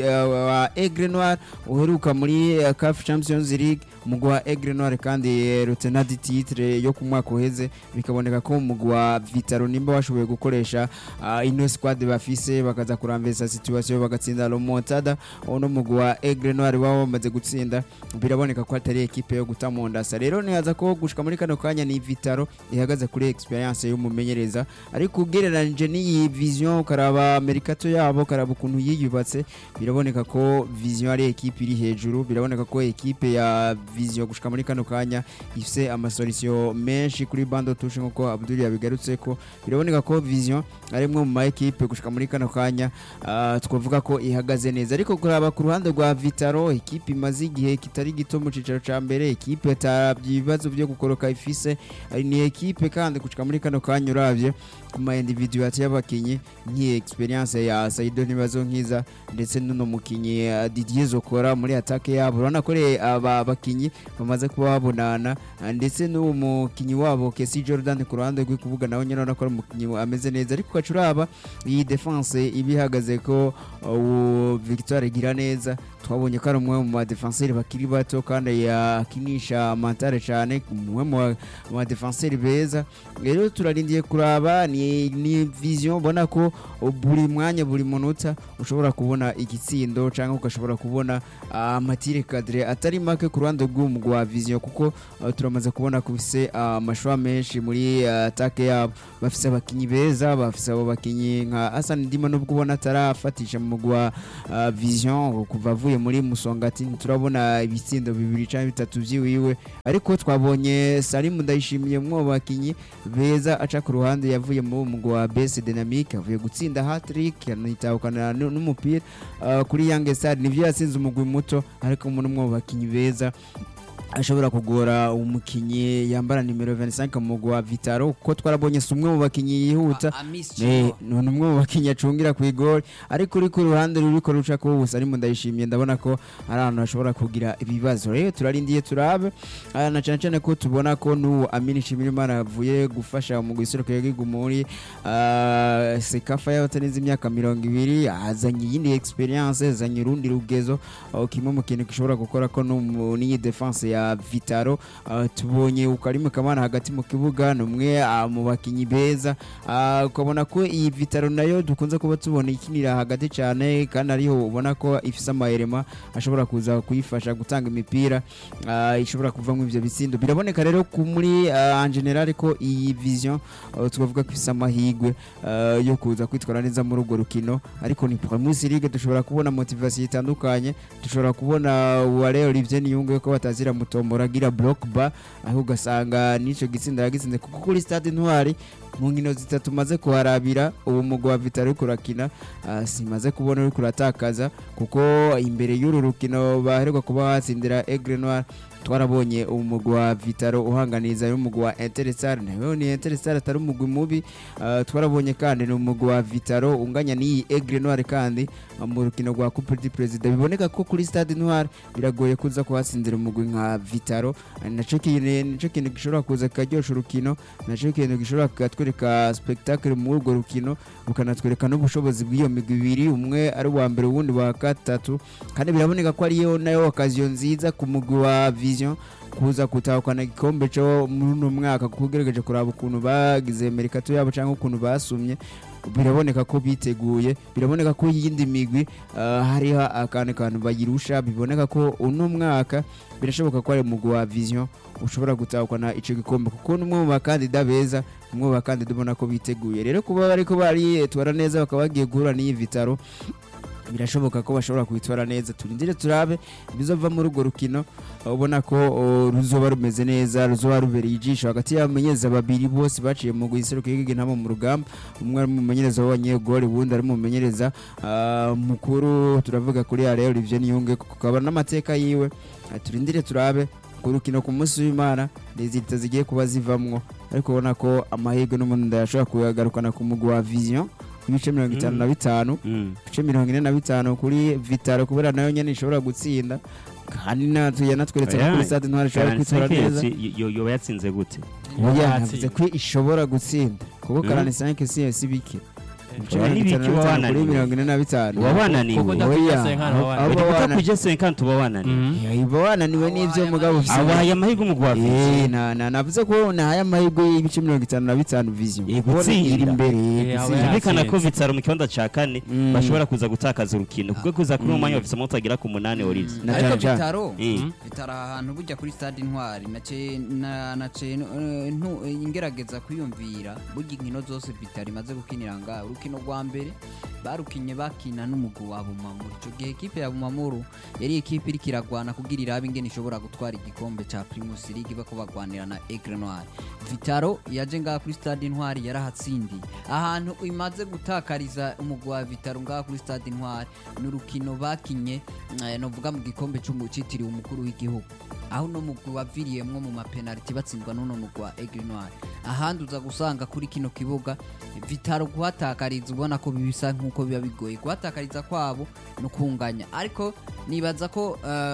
wa Aigle Noir uheruka muri CAF Champions League. Umugwi wa Aigle Noir kandi retenant titre yo ku mwaka uheze, bikaboneka ko umugwi wa Vitaro nimba washoboye gukoresha ino squad bafise bakaza kuramvesa situation bagatsinda remontada. Ono mugwi wa Aigle Noir wabo bamaze gutsinda, biraboneka ko atari equipe yo gutamondasa. Rero nihaza ko gushika muri kano kanya ni Vitaro ihagaze kuri experience y'umumenyereza, ariko ugereranyije n'iyi Vision karaba Mercato yabo karaba ukuntu yiyubatse, biraboneka ko Vision ari equipe iri hejuru. Biraboneka ko equipe ya Vision gushika muri kano kanya ifise amasolution menshi kuri bando touche nkuko Abdul yabigarutse ko. Biraboneka ko Vision ari mwe mu ma equipe gushika muri kano kanya twavuga ko ihagaze neza, ariko kuraba ku ruhande rwa Vitaro equipe imaze igihe kitari gito mu cicaro ca mbere, equipe atabyibazo byo gukoroka ifise, ni equipe kandi gushika muri kano kanya uravye ku ma individuality y'abakinyi nk'iyi experience ya Saido Nibazo nkiza ndetse n'uno mukinyi Didier Zokora muri attaque yabo. Urabona ko aba bakinyi bamaze kuba babonana, ndetse n'uwo mukinyi wabo Kesi Jordan ku ruhande rw'ikubuga nawe nyine urabona ko ari umukinyi ameze neza, ariko kacuraba iyi defense ibihagaze ko Victoire Giraneza twabonye ko ari umwe mu defenseur bakiri bato kandi yakinisha mentale cyane, umwe mu defenseur beza. Rero turarindiye kuraba ni Vision bona ko buri mwanya buri munota ushobora kubona igitsindo cyangwa ukashobora kubona amatire cadre atari make ku ruhande rw'umugwi wa Vision, kuko turamaze kubona kubise amashwa menshi muri attaque yabo. Bafise abakinyi beza, bafise abo bakinyi nka Hassan Ndima nubwo ubona atarafatisha mu mugwi wa Vision kuva avuye muri Musongati, turabona ibitsindo 2 cyangwa 3 byiwiwe, ariko twabonye Salim Ndayishimiye mwo bakinyi beza aca ku ruhande yavuye mu mugwi wa BS Dynamic, avuye gutsinda hat-trick yanitahukana n'umupira kuri Young Star. Nivyo yatsinze umugwi muto, ariko umuntu mwo bakinyi beza ashobora kugora umukinyi yambara nimero 25 mu mugwi wa Vitaro, kuko twarabonye sumwe mu bakinyi yihuta none umwe mu bakinyi acungira ku igori, ariko uri ku ruhande ruriko ruca ko ubusa ari Ndayishimiye ndabona ko ari ahantu ashobora kugira ibibazo. Rero turarindiye turabe na cyane ko tubona ko n'uwo Amini Shimirimana avuye gufasha mu guseruka y'igihugu muri Sekafa y'abatarenze imyaka 20, azanye yindi experience, azanye rundi rugezo kimwe mu kintu gishobora gukora ko n'iyi defense ya Vitaro. Tubonye Ukarimu Kamana hagati mu kibuga numwe mu bakinyi beza, ukabona ko iyi Vitaro nayo dukunze kuba tubona ikinira hagati cyane, kandi ariho ubona ko ifisa amaherema ashobora kuza kuyifasha gutanga imipira ishobora kuvamo ivyo bitsindo. Biraboneka rero muri en general ko iyi Vision tukavuga ko ifisa amahigwe yo kuza kwitwara neza muri urwo rukino, ariko ni Premier League dushobora kubona motivation itandukanye, dushobora kubona wale Olivier Niyunge ko batazira mutombora gira block bar, aho ugasanga nico gitsinda yagitsinze kuko kuri Stade Ntwari mu nkino zitatu maze kuharabira ubu mugwi wa Vitaro kurakina simaze kubona uri kuratakaza, kuko imbere y'uru rukino baheruka kuba hatsindira Aigle Noir twarabonye umugwi wa Vitaro uhanganiza y'umugwi wa Interstar, nayo ni Interstar atari umugwi mubi. Twarabonye kandi n'umugwi wa Vitaro unganya ni Aigle Noir kandi mu rukino rwa Coupe du President. Biboneka ko kuri Stade Noir biragoye kuza kuhatsindira umugwi nka Vitaro, naco kintu gishobora kuza karyosha urukino, naco kintu gishobora katwereka spectacle mu urwo rukino, bukanatwereka n'ubushobozi bw'iyo migwi ibiri, umwe ari wa mbere uwundi wa gatatu, kandi biraboneka ko ariyo nayo occasion nziza ku mugwi wa Vision kuza kutahukana igikombe cyo muri uno mwaka, kugerageje kuraba ukuntu bagize Mercato yabo cyangwa ukuntu basumye biraboneka ko biteguye, biraboneka ko yindi migwi hariho akantu kantu bayirusha, biboneka ko uno mwaka birashoboka ko ari umugwi wa Vision ushobora gutahukana ico gikombe kuko numwe mu bakandida beza, umwe mu bakandida ubona ko biteguye. Rero kuba bariko baritwara neza bakaba bagiye guhura n'iyi Vitaro, birashoboka ko bashobora kwitwara neza. Turindire turabe bizova muri urwo rukino, ubona ko ruzoba rumeze neza, ruzoba rubereye ijisho hagati y'abamenyereza babiri bose baciye mu guseruka y'igintamo mu rugamba. Umwe ari umumenyereza w'abanyegori, uwundi ari umumenyereza mukuru, turavuga kuri Alain Olivier Niyunge kukaba n'amateka yiwe. Turindire turabe ku rukino ku munsi w'Imana rezita zigiye kuba zivamwo, ariko ubona ko amahirwe n'umuntu ndashobora kuyagarukana ku mugwi wa Vision ibice 55 ibice 45 kuri Vitaro kubera nayo nyene ishobora gutsinda, kandi natweretse ko kuri stade ntwari ishobora kwitwara neza. yoba yatsinze gute? Oya, navuze ko ishobora gutsinda kuko 45 si bike. Kuje 50 uba wananiwe. Iba wananiwe n'ivyo mugabo ufise. Abaye amahirwe umugwafi. Navuze ko nahaye amahirwe y'ibice 55 Vision. Iri imbere. Bikana ko Vitaro mu kibanza ca kane bashobora kuza gutakaza urukino kuko kuza kuri umwanya bafise amutagira ku 8 Olivier. Ariko Vitaro ahantu burya kuri stade Intwari nace ingerageza kwiyumvira burya inkino zose Vitaro imaze gukinira ngaho. Urukino rwa mbere barukinye bakina n'umugwi wa Bumamuru. Ico gihe ekipe ya Bumamuru yari ekipe iri kiragwana kugira irabe ingene ishobora gutwara igikombe ca Primus League bako bagwanira na Aigle Noir. Vitaro yaje ngaha kuri stade Intwari yarahatsindiye. Ahantu imaze gutakariza umugwi wa Vitaro ngaha kuri stade Intwari n'urukino bakinye novuga mu gikombe cy'umukitiriwe umukuru w'igihugu, aho no mugwi waviriyemwo mu mapenalty batsindwa n'uno mugwi wa Aigle Noir. Ahandi uza gusanga kuri kino kibuga Vitaro guhatakariza ubona ko bibisa nkuko biba bigoye guhatakariza kwabo no kunganya, ariko nibaza ko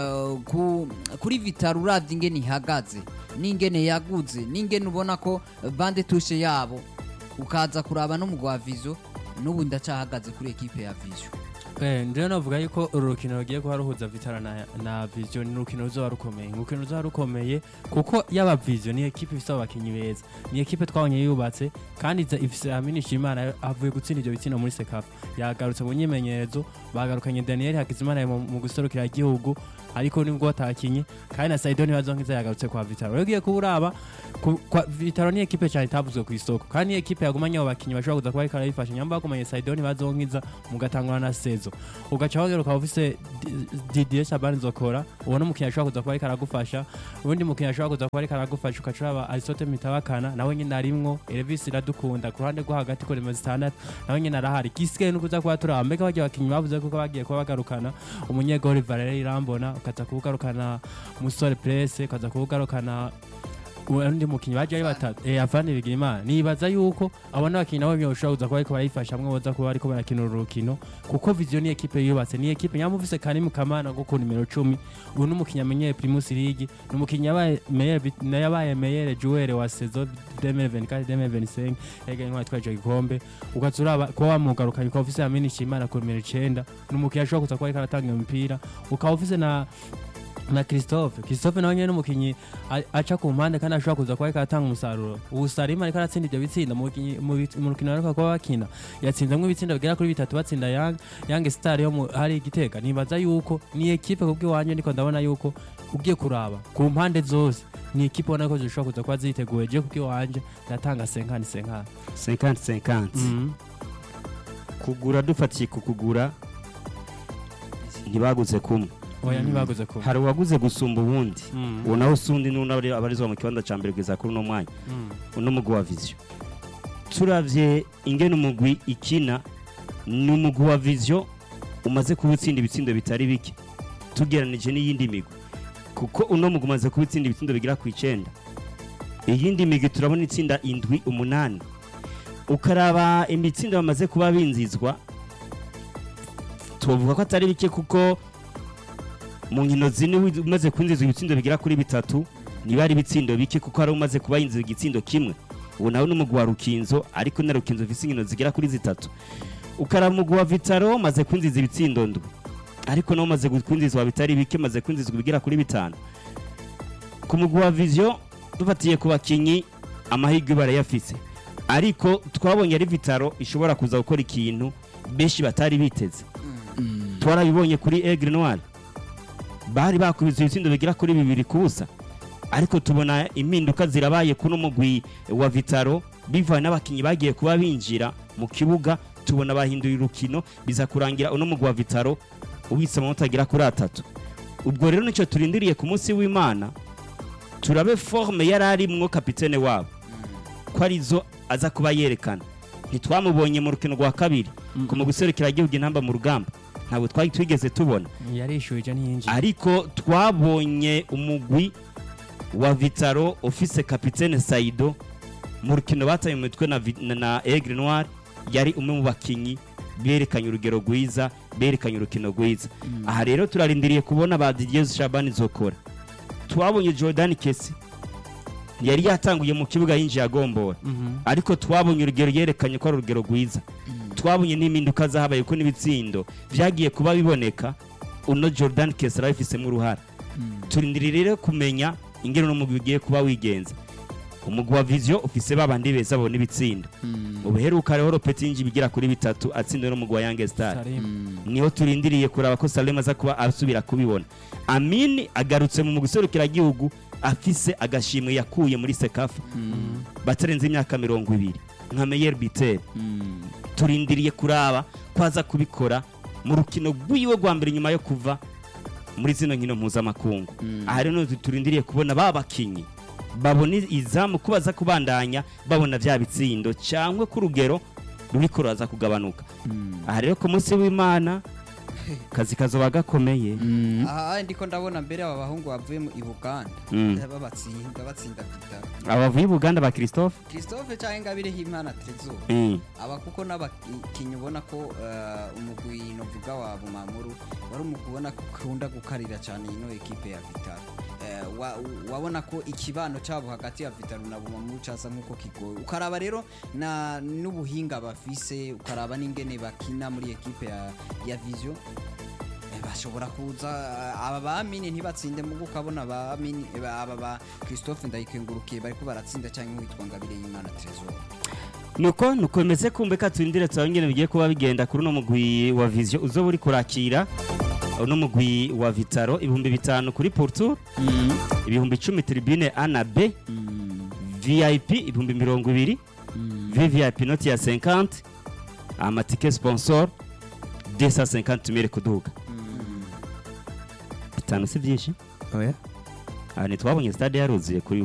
kuri Vitaro uravye ingene ihagaze n'ingene yaguze n'ingene ubona ko bande touche yabo ukaza kuraba no mugwi wa Vision n'ubu ndacahagaze kuri ekipe ya Vision. Ndio navuga yuko urukino rugiye kuba ruhuza Vitaro na Vision ni urukino ruzoba rukomeye. Urukino ruzoba rukomeye kuko yaba Vision ni ekipe ifite abakinyi beza, ni ekipe twabonye yubatse kandi ifise Aminisha Imana avuye gutsinda ivyo bitsinda muri Sekafa. Yagarutse mu nyimenyerezo, bagarukanye Daniel Hakizimana mu guserukira igihugu ariko nibwo atakinye, kandi na Saidoni bazonkiza yagarutse kwa Vitaro. Yagiye kuburaba kwa Vitaro ni ekipe cyane tabuzwe ku isoko, kandi ni ekipe yagumanye abakinyi bashobora kuza kuba ikara bifasha nyamba bakomanye Saidoni bazonkiza mugatangura na Sezo. Ugaca wagaruka ufise Didier Shabani Zokora, ubona umukinnyi ashobora kuza kuba ikaragufasha, ubundi mukinnyi ashobora kuza kuba ikaragufasha ukacuraba Aristote Mitabakana nawe nyine arimwo, Elvis Iradukunda ku ruhande rwo hagati ko rimeze 6 nawe nyine arahari. Kisigaye no kuza kuba turaba mbega bagiye abakinyi bavuze ko bagiye kuba bagarukana umunyegori Valerie Irambona, ukaza kugarukana Musore Presse, ukaza kugarukana undi mukinyi baje ari batatu Avani Bigimana. Nibaza yuko abona abakinyi nabo byoshobora kuza kuba barifasha mwe boza kuba ariko barakina urukino kuko Vision ni ekipe yubatse, ni ekipe nyamuvise Karim Kamana go ku numero 10. Ubu n'umukinyi amenyeye Primus League, n'umukinyi yabaye meilleur joueur wa saison 2024-2025 ega intwari twaje igikombe. Ukazuraba ko bamugarukanye ko ofise Aminisha Imana ku numero 9, n'umukinyi ashobora kuza kuba aratanga umupira. Ukaba ofise na Christophe nawe nyene n'umukinyi aca ku mpande kandi ashobora kuza kuba ikatanga umusaruro. Usarima ariko aratsinda ibyo bitsinda mu rukino ariko kuba bakina yatsinzemwe ibitsinda bigera kuri 3 batsinda Young Star yo hari Gitega. Nibaza yuko ni ekipe kubwi wanje ndiko ndabona yuko ugiye kuraba ku mpande zose ni ekipe ubona ko zishobora kuza kuba ziteguye. Je kubwi wanje ndatanga 50 kugura dufatiye kugura ntibaguze kumwe. Oya ntibaguze ko hari uwaguze gusumba ubundi uwo naho sundi n'unabari abarizwa mu kibanza ca mbere kugeza kuri no mwanya uno mugwi wa Vision. Turavye ingene umugwi ikina n'umugwi wa Vision umaze kubutsinda ibitsindo bitari bike tugeranije n'iyindi migwi, kuko uno mugwi umaze kubutsinda ibitsindo bigira ku 9. Iyindi migwi turabona itsinda 7 8. Ukaraba imitsindo bamaze kuba binzizwa tuvuga ko atari bike kuko mu nkino zine umaze kwinjiza ibitsindo bigira kuri 3 niba ari ibitsindo bike kuko hari umaze kuba yinjiza igitsindo kimwe. Ubu nawe n'umugwi wa Rukinzo ariko na Rukinzo ufise inkino zigira kuri 3. Ukara umugwi wa Vitaro maze kwinjiza ibitsindo ndwi ariko nawe maze kwinjizwa bitari bike, maze kwinjizwa bigira kuri 5. Ku mugwi wa Vision dufatiye ku bakinyi amahirwe barayafise ariko twabonye ari Vitaro ishobora kuza gukora ikintu benshi batari biteze twarabibonye kuri Aigle Noir bari bakubiza ibitsindo bigira kuri 2-0 ariko tubona impinduka zirabaye kuno mugwi wa Vitaro bivanye n'abakinyi bagiye kuba binjira mu kibuga tubona bahinduye urukino biza kurangira uno mugwi wa Vitaro ubitse amanota agira kuri 3 ubwo rero nicyo turindiriye ku munsi w'Imana turabe forme yararimwo kapitene wabo ko arizo aza kuba yerekana ntitwamubonye mu rukino rwa kabiri ku mu guserukira igihugu intamba mu rugamba ntabwo twigeze tubona yarishuje n'iyinjira ariko twabonye umugwi wa Vitaro office kapitene Saido mu rukino bataye mu mitwe na Aigle Noir yari umwe mu bakinyi berekanye urugero rwiza berekanye urukino rwiza aha rero turarindiriye kubona ba Didier Shabani zokora twabonye Jordan Kesi yari yatanguye mu kibuga yinjiye agombora ariko twabonye urugero yerekanye ko ari urugero rwiza twabonye n'impinduka zahabaye ko n'ibitsindo byagiye kuba biboneka uno Jordan Kesi arabifisemo uruhara turindiriye rero kumenya ingero no mugwi ugiye kuba wigenza umugwi wa Vision ufise babandi beza bo n'ibitsindo ubuheruka rero Petinji bigira kuri 3 atsinda no mugwi wa Young Star niho turindiriye kuraba ko Salema za kuba asubira kubibona Amin agarutse mu guserukira gihugu afise agashimwe yakuye muri Sekafa batarenze imyaka 20 nka meilleur buteur turindiriye kuraba kwaza kubikora mu rukino rw'iwe rwa mbere nyuma yo kuva muri zino nkino mpuzamakungu aha rero turindiriye kubona babakinyi babona izamu kubaza kubandanya babona bya bitsindo cyangwa ku rugero ruriko raza kugabanuka aha rero ku munsi w'Imana kazi kazoba gakomeye aha ndiko ndabona mbere aba bahungu bavuye mu Uganda batsinda Vitaro abavuye Uganda ba Christophe cyangwa Ingabire Himana Trezor aba kuko n'abakinyi ubona ko umugwi novuga wa Bumamuru wari umukubona ko kunda gukarira cyane ino equipe ya Vitaro wabona ko ikibano cyabo hagati ya Vitaro na Bumamuru cyasa nkuko kigoye ukaraba rero na n'ubuhinga bafise ukaraba n'ingene bakina muri equipe ya Vision bashobora kuza aba bamini ntibatsinde mu gukabona bamini aba ba Christophe ndayikengurukiye bari ko baratsinda cyangwa witwa Ngabire y'Imana Trezor nuko imeze kumbe ka turindire twangene bigiye kuba bigenda kuri no mugwi wa Vision uzo buri kurakira uno mugwi wa Vitaro 5,000 kuri Porto 10,000 tribune A na B VIP 20,000 VVIP note ya 50 amatike sponsor 250,000 kuduga bitanu si byinshi oya aha ntitwabonye stade yaruzuye kuri